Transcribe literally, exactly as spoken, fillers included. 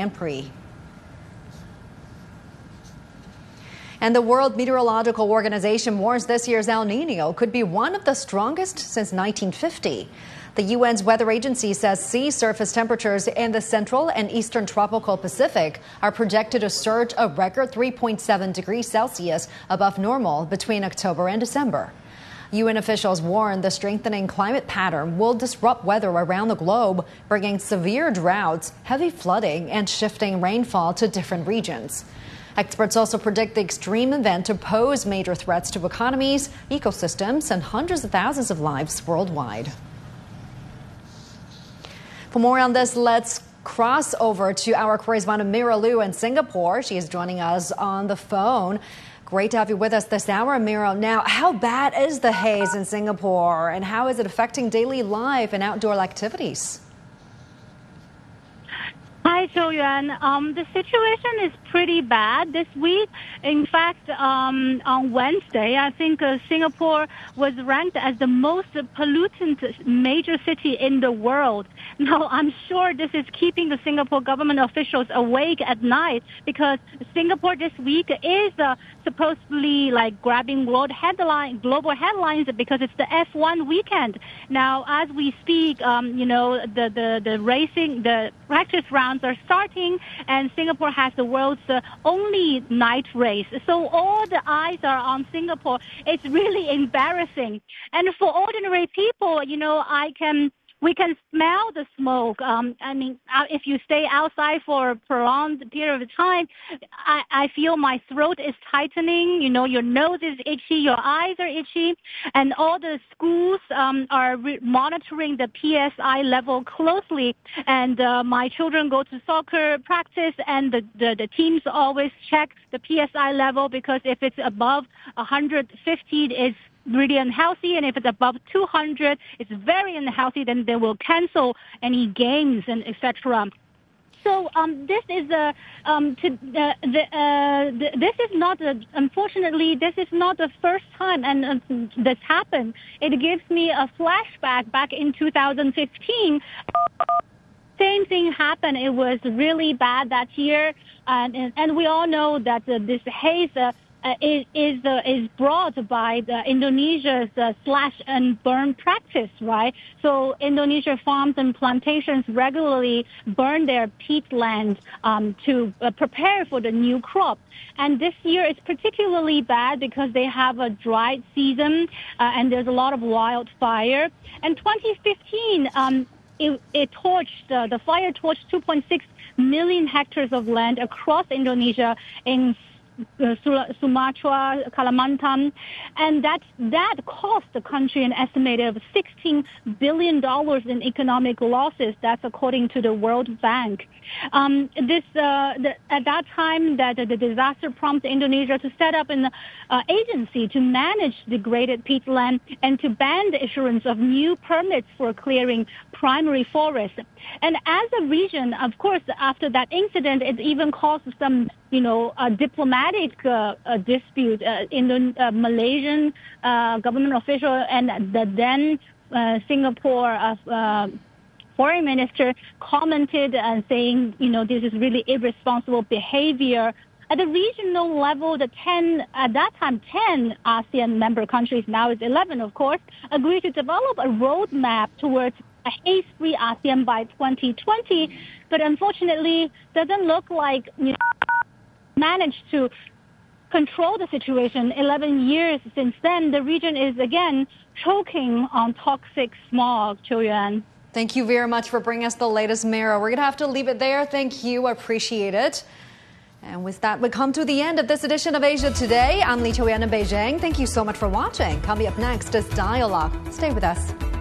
Grand Prix. And the World Meteorological Organization warns this year's El Nino could be one of the strongest since nineteen fifty. The U N's weather agency says sea surface temperatures in the central and eastern tropical Pacific are projected to surge a record three point seven degrees Celsius above normal between October and December. U N officials warn the strengthening climate pattern will disrupt weather around the globe, bringing severe droughts, heavy flooding, and shifting rainfall to different regions. Experts also predict the extreme event to pose major threats to economies, ecosystems, and hundreds of thousands of lives worldwide. For more on this, let's cross over to our correspondent Mira Liu in Singapore. She is joining us on the phone. Great to have you with us this hour, Mira. Now, how bad is the haze in Singapore, and how is it affecting daily life and outdoor activities? Hi, Zhou Yuan. Um, the situation is pretty bad this week. In fact, um, on Wednesday, I think uh, Singapore was ranked as the most pollutant major city in the world. Now, I'm sure this is keeping the Singapore government officials awake at night because Singapore this week is uh, supposedly like grabbing world headline, global headlines because it's the F one weekend. Now, as we speak, um, you know, the, the, the racing, the practice rounds are starting, and Singapore has the world's uh, only night race. So all the eyes are on Singapore. It's really embarrassing. And for ordinary people, you know, I can... We can smell the smoke. Um, I mean, if you stay outside for a prolonged period of time, I, I feel my throat is tightening. You know, your nose is itchy, your eyes are itchy, and all the schools um, are re- monitoring the P S I level closely. And uh, my children go to soccer practice, and the, the, the teams always check the P S I level because if it's above one hundred fifty, it's really unhealthy, and if it's above two hundred, it's very unhealthy. Then they will cancel any games and et cetera. So um, this is a um, to, uh, the, uh, the, this is not a, unfortunately this is not the first time and uh, this happened. It gives me a flashback back in two thousand fifteen. Same thing happened. It was really bad that year, and and, and we all know that uh, this haze. Uh, Uh, is is, uh, is brought by the Indonesia's uh, slash and burn practice, right? So Indonesia farms and plantations regularly burn their peatland um, to uh, prepare for the new crop. And this year is particularly bad because they have a dry season uh, and there's a lot of wildfire. And twenty fifteen, um, it, it torched uh, the fire torched two point six million hectares of land across Indonesia in Uh, Sumatra, Kalimantan, and that that cost the country an estimated of sixteen billion dollars in economic losses. That's according to the World Bank. Um, this uh, the, at that time, that the disaster prompted Indonesia to set up an uh, agency to manage degraded peatland and to ban the issuance of new permits for clearing primary forests. And as a region, of course, after that incident, it even caused some, you know, a diplomatic uh, uh, dispute uh, in the uh, Malaysian uh, government official and the then uh, Singapore uh, uh, foreign minister commented and saying, you know, this is really irresponsible behavior. At the regional level, the ten, at that time, ten ASEAN member countries, now it's eleven, of course, agreed to develop a roadmap towards a haze-free ASEAN by twenty twenty. But unfortunately, doesn't look like, you know, managed to control the situation. eleven years since then, the region is again choking on toxic smog. Zhou Yuan. Thank you very much for bringing us the latest, Mira. We're going to have to leave it there. Thank you. I appreciate it. And with that, we come to the end of this edition of Asia Today. I'm Li Qiuyan in Beijing. Thank you so much for watching. Coming up next is Dialogue. Stay with us.